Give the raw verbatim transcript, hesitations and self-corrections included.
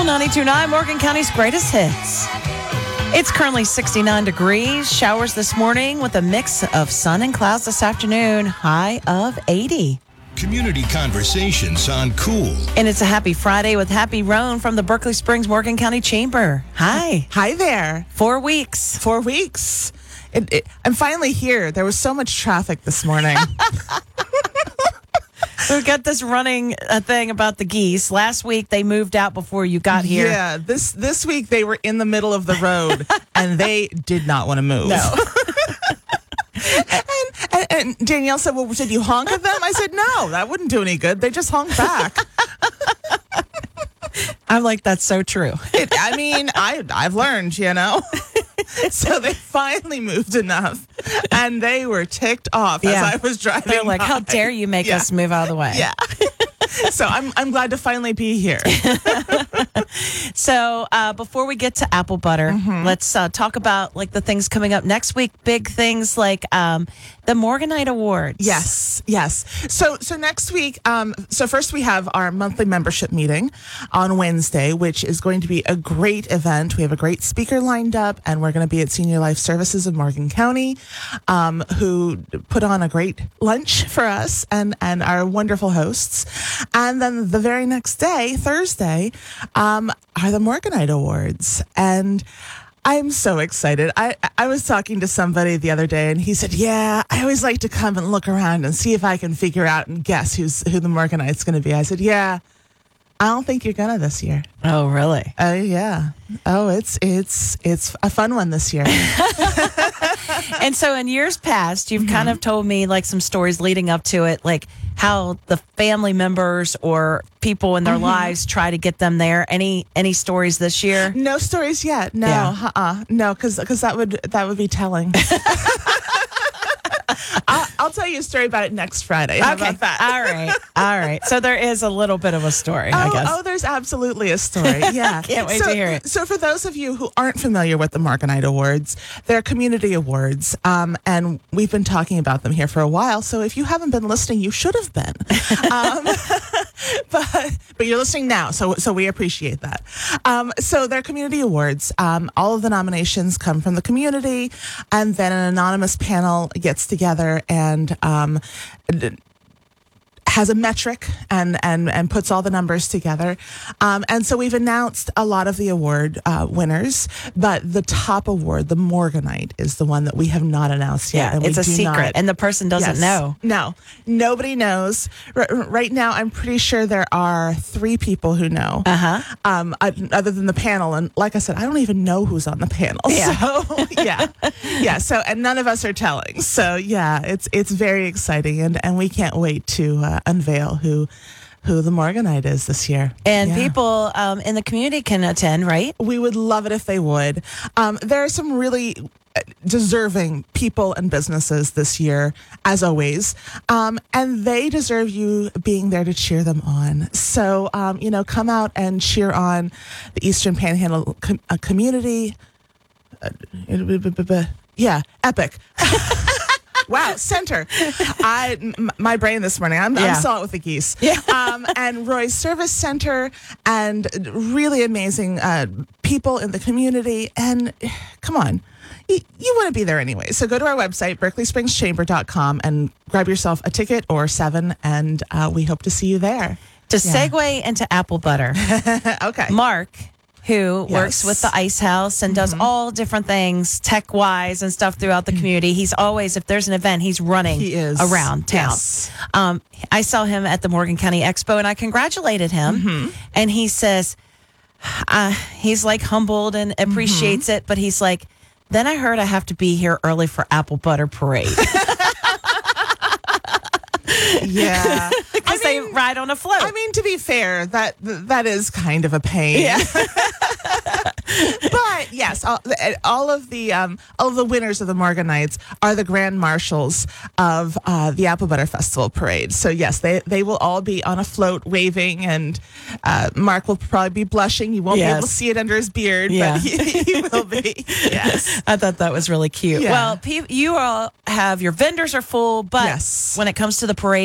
ninety-two point nine, Morgan County's greatest hits. It's currently sixty-nine degrees. Showers this morning with a mix of sun and clouds this afternoon. High of eighty. Community conversations on Cool. And it's a happy Friday with Happy Roan from the Berkeley Springs Morgan County Chamber. Hi. Hi there. Four weeks. Four weeks. It, it, I'm finally here. There was so much traffic this morning. We've got this running uh, thing about the geese. Last week, they moved out before you got here. Yeah, this this week they were in the middle of the road, and they did not want to move. No. and, and, and Danielle said, well, did you honk at them? I said, no, that wouldn't do any good. They just honked back. I'm like, that's so true. It, I mean, I, I've learned, you know. So they finally moved enough, and they were ticked off Yeah. as I was driving. They're like, by. how dare you make Yeah. us move out of the way? Yeah. So I'm I'm glad to finally be here. So uh, before we get to apple butter, Mm-hmm. let's uh, talk about like the things coming up next week. Big things like um, the Morganite Awards. Yes, yes. So so next week, um, so first we have our monthly membership meeting on Wednesday, which is going to be a great event. We have a great speaker lined up, and we're going to be at Senior Life Services of Morgan County, um, who put on a great lunch for us and, and our wonderful hosts. And then the very next day, Thursday, um, are the Morganite Awards. And I'm so excited. I, I was talking to somebody the other day, and he said, yeah, I always like to come and look around and see if I can figure out and guess who's who the Morganite's going to be. I said, yeah, I don't think you're going to this year. Oh, really? Oh, yeah. Oh, it's it's it's a fun one this year. And so in years past, you've Mm-hmm. kind of told me like some stories leading up to it, like how the family members or people in their Mm-hmm. lives try to get them there. Any any stories this year? No stories yet. No, Yeah. uh-uh. No, because that would that would be telling. I'll, I'll tell you a story about it next Friday. How Okay. about that? All right. All right. So there is a little bit of a story, I Oh, guess. oh, there's absolutely a story. Yeah. Can't wait so, to hear it. So for those of you who aren't familiar with the Morganite Awards, they're community awards, um, and we've been talking about them here for a while. So if you haven't been listening, you should have been. um, but but you're listening now, so so we appreciate that. Um, so they're community awards. Um, all of the nominations come from the community, and then an anonymous panel gets together and um, d- has a metric and, and, and puts all the numbers together. Um, and so we've announced a lot of the award uh, winners, but the top award, the Morganite, is the one that we have not announced yet. Yeah, and we it's a do secret, not- and the person doesn't Yes. know. No, nobody knows. R- right now, I'm pretty sure there are three people who know, Uh-huh. um, uh, other than the panel. And like I said, I don't even know who's on the panel. Yeah. So, yeah. Yeah. So, and none of us are telling. So, yeah, it's it's very exciting. And, and we can't wait to uh, unveil who who the Morganite is this year. And Yeah. people um, in the community can attend, right? We would love it if they would. Um, there are some really deserving people and businesses this year, as always, um, and they deserve you being there to cheer them on. So, um, you know, come out and cheer on the Eastern Panhandle com- uh, community. Uh, yeah, epic. Wow, center. I m- my brain this morning. I'm, Yeah. I'm still out with the geese. Yeah. Um, and Roy's Service Center, and really amazing uh, people in the community. And come on, you, you want to be there anyway. So go to our website, berkeley springs chamber dot com, and grab yourself a ticket or seven, and uh, we hope to see you there. To Yeah. segue into apple butter, Okay. Mark, who Yes. works with the Ice House and does all different things tech wise and stuff throughout the community. He's always, if there's an event, he's running He is. around town. Yes. Um, I saw him at the Morgan County Expo and I congratulated him. And he says, uh, he's like humbled and appreciates it, but he's like, then I heard I have to be here early for Apple Butter Parade. Yeah. Because they ride on a float. I mean, to be fair, that that is kind of a pain. Yeah. But yes, all, all of the um, all of the winners of the Morganites are the grand marshals of uh, the Apple Butter Festival Parade. So yes, they they will all be on a float waving, and uh, Mark will probably be blushing. You won't be able to Yes. see it under his beard, Yeah. but he, he will be. Yes. I thought that was really cute. Yeah. Well, pe- you all have your vendors are full, but Yes. when it comes to the parade,